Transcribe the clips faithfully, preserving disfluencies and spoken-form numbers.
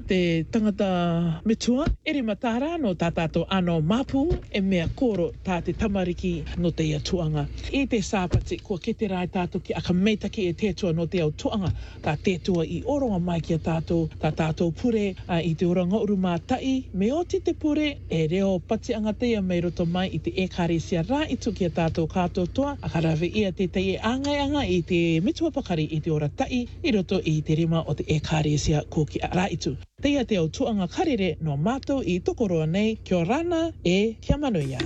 te tangata metua, ere matara no tā tātou ano mapu e mea koro tā te tamariki no te ia tuanga. I te sāpati, kua kete rai tātou ki aka meitaki e tētua no te au tuanga, tā tētua i oronga mai ki a tātou, tā tātou pure uh, i te oranga uru mātai, me o te te pure, e reo pati anga teia mei roto mai i te ekaresia rā i tuki a tātou kātou toa, a karawe ia te te e angai anga i te metua pakari i te ora tai, i roto i te rima o te ekaresia ko ki a rā itu. Teia te au tuanga karere no mātou i tokoroa nei, kia rana e kia manuia.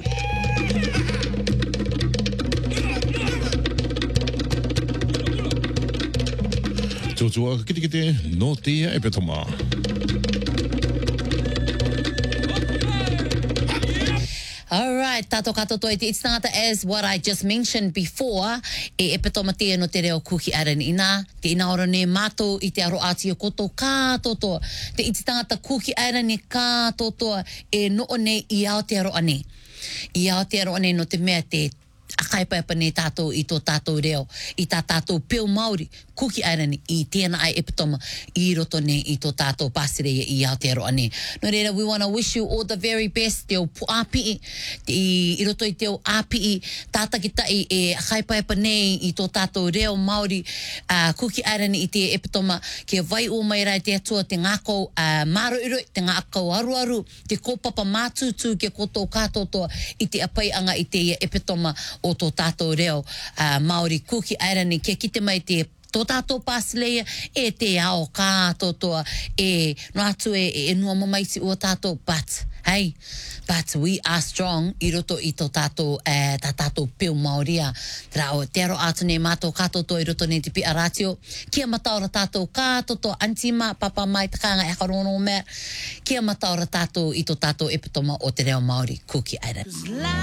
Tōtua kite kite no te epetoma. All right, tato kato toi te itinata as what I just mentioned before, e epetoma te no te reo kuki arani ina, te ina ora ne mātou i te aro ati o koto kātoto, te itinata kuki arani kātoto e noo nei i ao te aro ane. I ao te aro ane no te mea te akaipa ne tātou i tō tātou reo, i tā tātou peo Māori, kuki airani i tēnā ai epitoma i roto ne i tō tātou pāsereia i Aotearoa ne. No reira, we want to wish you all the very best, te o puāpii, i, i roto i te o āpii, tātakitai e akaipa nei i tō tātou reo Māori, uh, kuki airani i te epitoma, ke vai o mai rai te atua te ngākou uh, māruiru, te ngākou aruaru, te kōpapa mātūtū ke koto kātotoa i te apai anga i te epitoma o tō tātou reo uh, Māori kuki airani ke kite mai te tō tātou pāsileia e te ao kātotoa e no atu e, e nua mamaisi o tātou but hey but we are strong i roto i tō tātou uh, tā tātou peo Māoria tera o te aro atu ne mātou kātotoa i roto ne te pi aratio kia mataora tātou kātotoa antima papa mai takanga e karono mea kia mataora tātou i tō tātou epitoma o te reo Māori kuki airani.